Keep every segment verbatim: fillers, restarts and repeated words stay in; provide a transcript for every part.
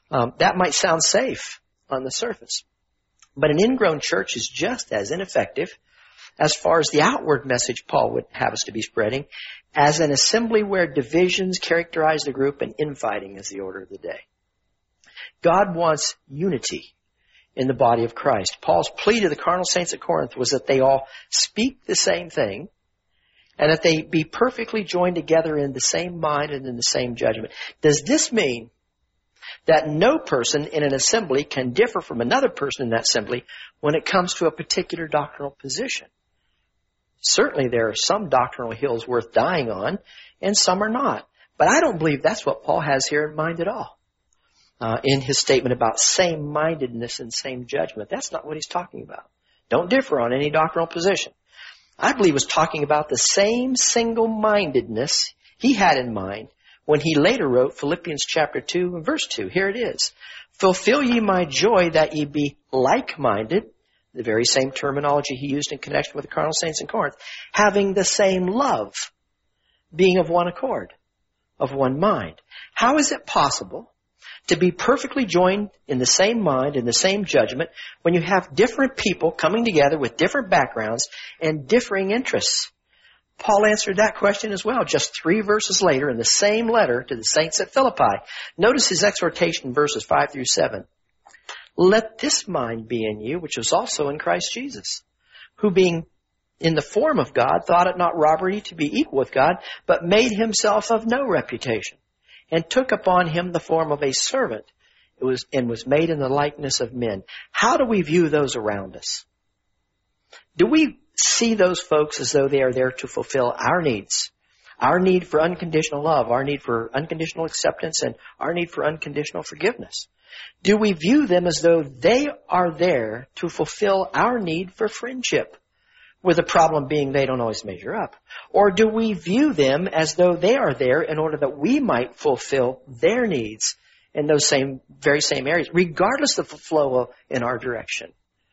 Um, that might sound safe on the surface. But an ingrown church is just as ineffective as far as the outward message Paul would have us to be spreading as an assembly where divisions characterize the group and infighting is the order of the day. God wants unity in the body of Christ. Paul's plea to the carnal saints at Corinth was that they all speak the same thing and that they be perfectly joined together in the same mind and in the same judgment. Does this mean that no person in an assembly can differ from another person in that assembly when it comes to a particular doctrinal position? Certainly there are some doctrinal hills worth dying on, and some are not. But I don't believe that's what Paul has here in mind at all. Uh, in his statement about same-mindedness and same judgment. That's not what he's talking about. Don't differ on any doctrinal position. I believe he was talking about the same single-mindedness he had in mind when he later wrote Philippians chapter two and verse two. Here it is. Fulfill ye my joy that ye be like-minded, the very same terminology he used in connection with the carnal saints in Corinth, having the same love, being of one accord, of one mind. How is it possible to be perfectly joined in the same mind, in the same judgment, when you have different people coming together with different backgrounds and differing interests? Paul answered that question as well, just three verses later in the same letter to the saints at Philippi. Notice his exhortation in verses five through seven. Let this mind be in you, which was also in Christ Jesus, who being in the form of God, thought it not robbery to be equal with God, but made himself of no reputation, and took upon him the form of a servant, it was, and was made in the likeness of men. How do we view those around us? Do we see those folks as though they are there to fulfill our needs? Our need for unconditional love, our need for unconditional acceptance, and our need for unconditional forgiveness. Do we view them as though they are there to fulfill our need for friendship, with the problem being they don't always measure up? Or do we view them as though they are there in order that we might fulfill their needs in those same, very same areas, regardless of the flow in our direction?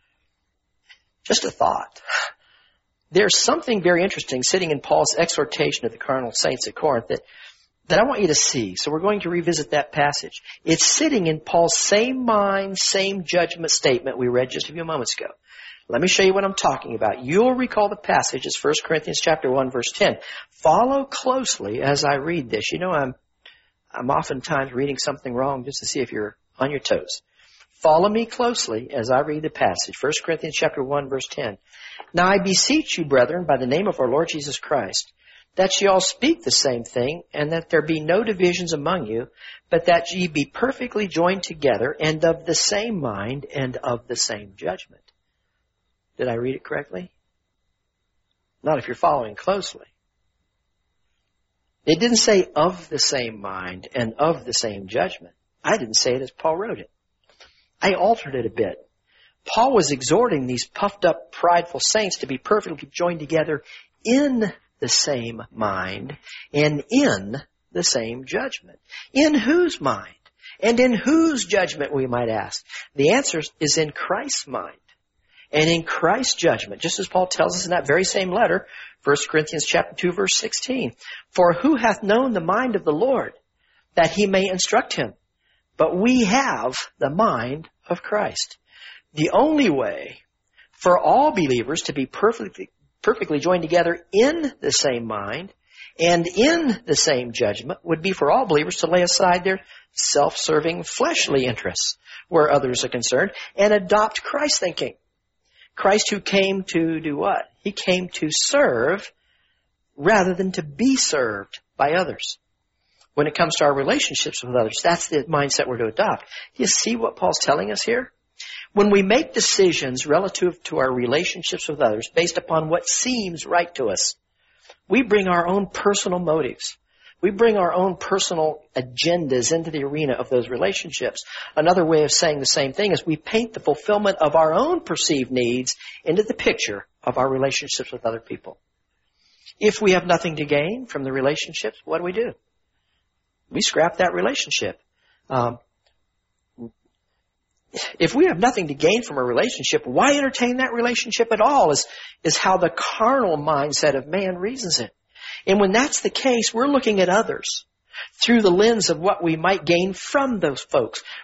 Just a thought. There's something very interesting sitting in Paul's exhortation of the carnal saints at Corinth that, that I want you to see. So we're going to revisit that passage. It's sitting in Paul's same mind, same judgment statement we read just a few moments ago. Let me show you what I'm talking about. You'll recall the passage. It's First Corinthians chapter one, verse ten. Follow closely as I read this. You know, I'm, I'm oftentimes reading something wrong just to see if you're on your toes. Follow me closely as I read the passage. First Corinthians chapter one, verse ten. Now I beseech you, brethren, by the name of our Lord Jesus Christ, that ye all speak the same thing, and that there be no divisions among you, but that ye be perfectly joined together, and of the same mind, and of the same judgment. Did I read it correctly? Not if you're following closely. It didn't say of the same mind and of the same judgment. I didn't say it as Paul wrote it. I altered it a bit. Paul was exhorting these puffed up, prideful saints to be perfectly joined together in the same mind and in the same judgment. In whose mind and in whose judgment, we might ask? The answer is in Christ's mind and in Christ's judgment, just as Paul tells us in that very same letter, First Corinthians chapter two, verse sixteen. For who hath known the mind of the Lord, that he may instruct him? But we have the mind of Christ. The only way for all believers to be perfectly, perfectly joined together in the same mind and in the same judgment would be for all believers to lay aside their self-serving fleshly interests where others are concerned and adopt Christ thinking. Christ who came to do what? He came to serve rather than to be served by others. When it comes to our relationships with others, that's the mindset we're to adopt. You see what Paul's telling us here? When we make decisions relative to our relationships with others based upon what seems right to us, we bring our own personal motives. We bring our own personal agendas into the arena of those relationships. Another way of saying the same thing is we paint the fulfillment of our own perceived needs into the picture of our relationships with other people. If we have nothing to gain from the relationships, what do we do? We scrap that relationship. Um, if we have nothing to gain from a relationship, why entertain that relationship at all is, is how the carnal mindset of man reasons it. And when that's the case, we're looking at others through the lens of what we might gain from those folks